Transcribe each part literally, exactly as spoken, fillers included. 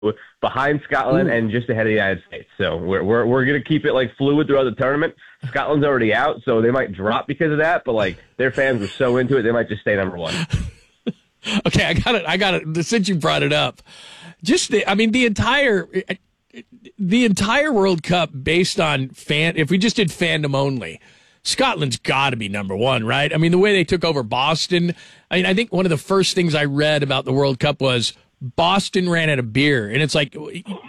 behind Scotland Ooh. and just ahead of the United States. So we're we're we're gonna keep it like fluid throughout the tournament. Scotland's already out, so they might drop because of that. But like their fans are so into it, they might just stay number one. Okay, I got it. I got it. Since you brought it up, just the, I mean the entire the entire World Cup based on fan. If we just did fandom only, Scotland's got to be number one, right? I mean the way they took over Boston. I mean I think one of the first things I read about the World Cup was Boston ran out of beer, and it's like,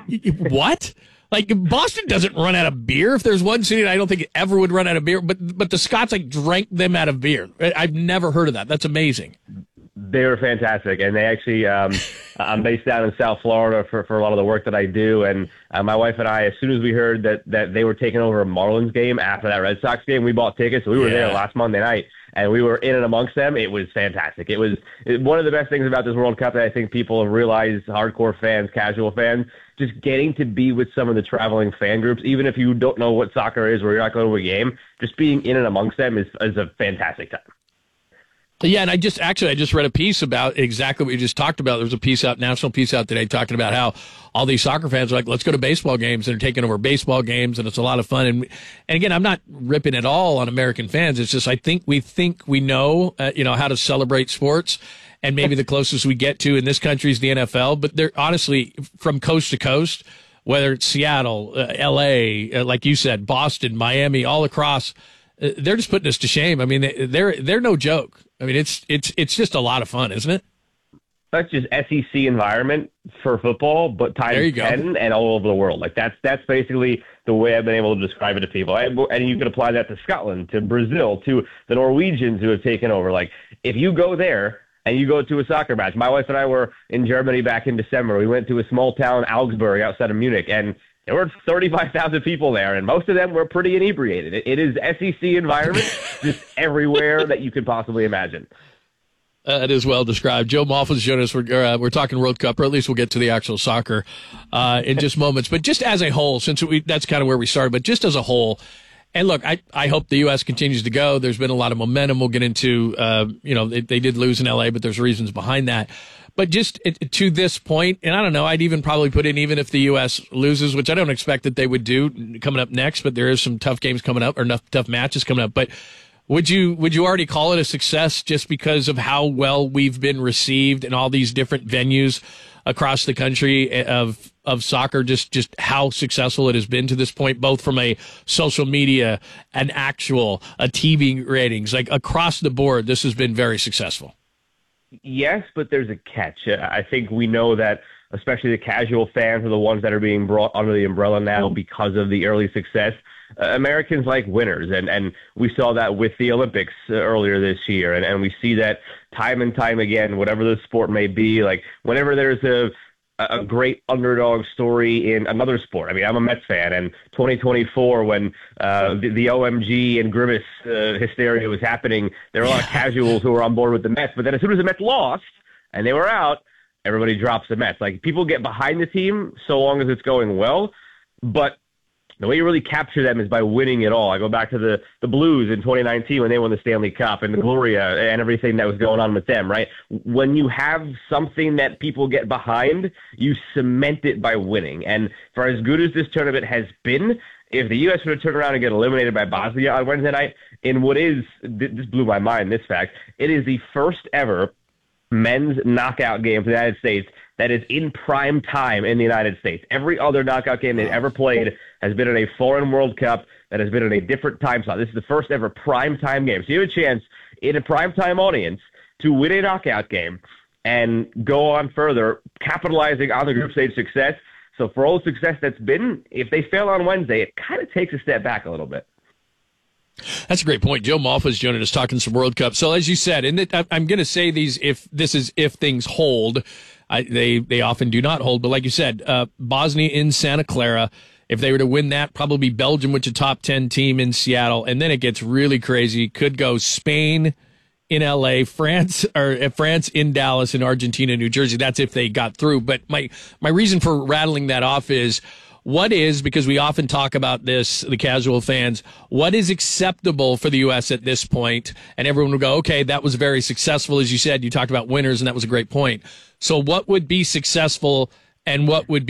what? Like Boston doesn't run out of beer. If there's one city that I don't think it ever would run out of beer, but but the Scots like drank them out of beer. I've never heard of that. That's amazing. They were fantastic, and they actually. Um, I'm based down in South Florida for, for a lot of the work that I do, and uh, my wife and I, as soon as we heard that that they were taking over a Marlins game after that Red Sox game, we bought tickets. So we were yeah. there last Monday night. And we were in and amongst them. It was fantastic. It was it, one of the best things about this World Cup that I think people have realized, hardcore fans, casual fans, just getting to be with some of the traveling fan groups, even if you don't know what soccer is or you're not going to a game, just being in and amongst them is, is a fantastic time. Yeah, and I just actually I just read a piece about exactly what you just talked about. There was a piece out, national piece out today, talking about how all these soccer fans are like, let's go to baseball games, and they're taking over baseball games, and it's a lot of fun. And and again, I'm not ripping at all on American fans. It's just I think we think we know, uh, you know, how to celebrate sports, and maybe the closest we get to in this country is the N F L. But they're honestly from coast to coast, whether it's Seattle, uh, L A, uh, like you said, Boston, Miami, all across. Uh, they're just putting us to shame. I mean, they, they're they're no joke. I mean, it's it's it's just a lot of fun, isn't it? That's just S E C environment for football, but times ten and all over the world. Like that's that's basically the way I've been able to describe it to people. And, and you can apply that to Scotland, to Brazil, to the Norwegians who have taken over. Like if you go there and you go to a soccer match, my wife and I were in Germany back in December. We went to a small town, Augsburg, outside of Munich, and there were thirty-five thousand people there, and most of them were pretty inebriated. It, it is S E C environment just everywhere that you could possibly imagine. Uh, it is well described. Joe Malfa is joining us. We're, uh, we're talking World Cup, or at least we'll get to the actual soccer uh, in just moments. But just as a whole, since we, that's kind of where we started, but just as a whole, and look, I, I hope the U S continues to go. There's been a lot of momentum. We'll get into, uh, you know, they, they did lose in L A, but there's reasons behind that. But just to this point, and I don't know, I'd even probably put in even if the U S loses, which I don't expect that they would do coming up next, but there is some tough games coming up, or enough tough matches coming up. But would you would you already call it a success just because of how well we've been received in all these different venues across the country of of soccer, just, just how successful it has been to this point, both from a social media and actual a T V ratings, like across the board, this has been very successful. Yes, but there's a catch. I think we know that especially the casual fans are the ones that are being brought under the umbrella now because of the early success. Uh, Americans like winners, and, and we saw that with the Olympics uh, earlier this year, and, and we see that time and time again, whatever the sport may be, like whenever there's a a great underdog story in another sport. I mean, I'm a Mets fan, and twenty twenty-four, when uh, the, the O M G and Grimace uh, hysteria was happening, there were a lot of casuals who were on board with the Mets. But then as soon as the Mets lost and they were out, everybody drops the Mets. Like, people get behind the team so long as it's going well, but the way you really capture them is by winning it all. I go back to the, the Blues in twenty nineteen when they won the Stanley Cup, and the Gloria and everything that was going on with them, right? When you have something that people get behind, you cement it by winning. And for as good as this tournament has been, if the U S were to turn around and get eliminated by Bosnia on Wednesday night, in what is, this blew my mind, this fact, it is the first ever men's knockout game for the United States that is in prime time in the United States. Every other knockout game they've ever played has been in a foreign World Cup that has been in a different time slot. This is the first ever prime time game. So you have a chance in a prime time audience to win a knockout game and go on further, capitalizing on the group stage success. So for all the success that's been, if they fail on Wednesday, it kind of takes a step back a little bit. That's a great point. Joe Malfa is joining us talking some World Cup. So as you said, and I'm going to say these if this is if things hold. I, they they often do not hold, but like you said, uh, Bosnia in Santa Clara. If they were to win that, probably Belgium, which is a top ten team in Seattle, and then it gets really crazy. Could go Spain in L A, France or uh, France in Dallas, and Argentina, New Jersey. That's if they got through. But my my reason for rattling that off is, what is, because we often talk about this, the casual fans, what is acceptable for the U S at this point? And everyone will go, okay, that was very successful. As you said, you talked about winners, and that was a great point. So what would be successful and what would